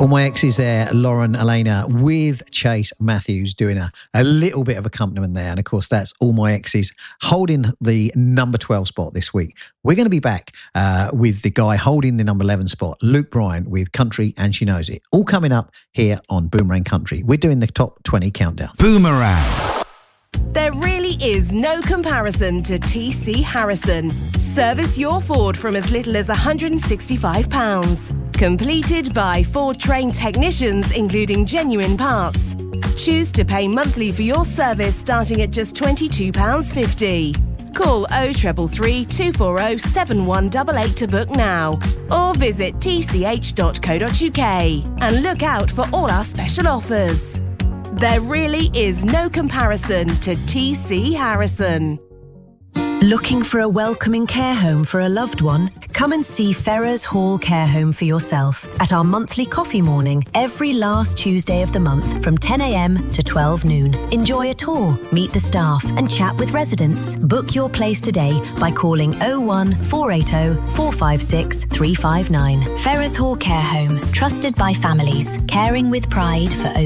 All my exes there, Lauren Elena with Chase Matthews doing a little bit of accompaniment there. And of course, that's All My Exes holding the number 12 spot this week. We're going to be back with the guy holding the number 11 spot, Luke Bryan with Country and She Knows It. All coming up here on Boomerang Country. We're doing the top 20 countdown. Boomerang. There really is no comparison to TC Harrison. Service your Ford from as little as £165. Completed by Ford trained technicians, including genuine parts. Choose to pay monthly for your service starting at just £22.50. Call 0333 240 7188 to book now, or visit tch.co.uk and look out for all our special offers. There really is no comparison to TC Harrison. Looking for a welcoming care home for a loved one? Come and see Ferrers Hall Care Home for yourself at our monthly coffee morning every last Tuesday of the month from 10 a.m. to 12 noon. Enjoy a tour, meet the staff and chat with residents. Book your place today by calling 01 480 456 359. Ferrers Hall Care Home, trusted by families, caring with pride for over